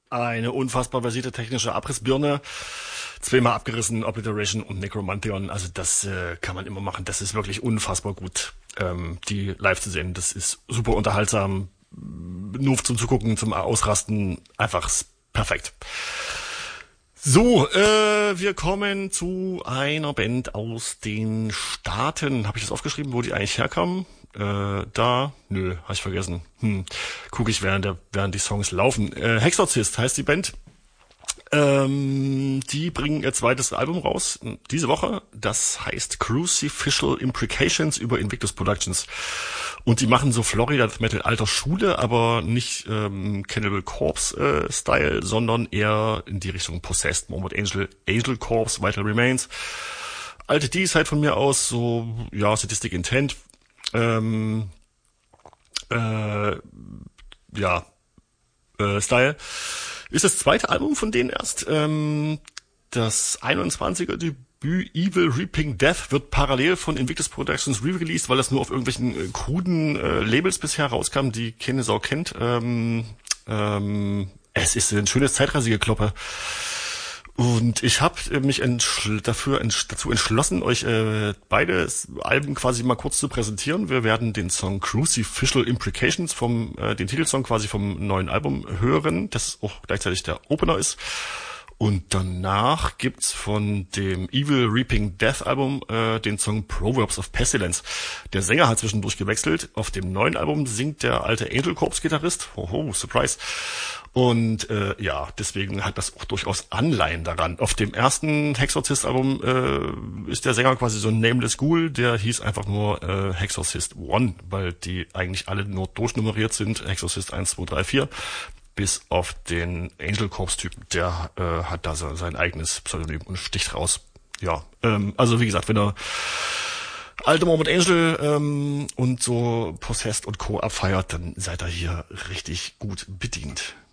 Eine unfassbar versierte technische Abrissbirne. Zweimal abgerissen, Obliteration und Necromantheon. Also das kann man immer machen. Das ist wirklich unfassbar gut, die live zu sehen. Das ist super unterhaltsam. Nur zum Zugucken, zum Ausrasten. Einfach perfekt. So, wir kommen zu einer Band aus den Staaten. Habe ich das aufgeschrieben, wo die eigentlich herkamen? Nö, habe ich vergessen. Gucke ich, während die Songs laufen. Hexorcist heißt die Band. Die bringen ihr zweites Album raus diese Woche. Das heißt Crucificial Imprecations über Invictus Productions. Und die machen so Florida Death Metal alter Schule, aber nicht Cannibal Corpse Style, sondern eher in die Richtung Possessed, Morbid Angel Corpse, Vital Remains. Alte Dies halt von mir aus, so, ja, Sadistic Intent. Style. Ist das zweite Album von denen erst. Das 21er Debüt Evil Reaping Death wird parallel von Invictus Productions re-released, weil das nur auf irgendwelchen kruden Labels bisher rauskam, die keine Sau kennt. Es ist ein schönes Zeitreisekloppe. Und ich habe mich dazu entschlossen, euch beide Alben quasi mal kurz zu präsentieren. Wir werden den Song Crucificial Imprecations den Titelsong quasi vom neuen Album hören, das auch gleichzeitig der Opener ist. Und danach gibt's von dem Evil Reaping Death Album den Song Proverbs of Pestilence. Der Sänger hat zwischendurch gewechselt. Auf dem neuen Album singt der alte Angel Corpse Gitarrist. Hoho, Surprise. Und deswegen hat das auch durchaus Anleihen daran. Auf dem ersten Hexorcist-Album ist der Sänger quasi so ein Nameless Ghoul, der hieß einfach nur Hexorcist One, weil die eigentlich alle nur durchnummeriert sind. Hexorcist 1, 2, 3, 4. Bis auf den Angel Corpse-Typen, der hat da sein eigenes Pseudonym und sticht raus. Ja, also wie gesagt, wenn er alte Morbid Angel und so Possessed und Co. abfeiert, dann seid ihr hier richtig gut bedient.